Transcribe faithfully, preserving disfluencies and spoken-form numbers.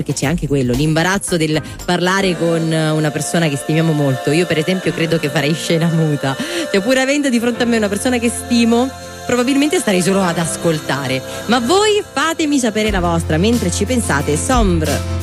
perché c'è anche quello, l'imbarazzo del parlare con una persona che stimiamo molto. Io per esempio credo che farei scena muta, cioè pur avendo di fronte a me una persona che stimo, probabilmente starei solo ad ascoltare. Ma voi fatemi sapere la vostra mentre ci pensate. Sombre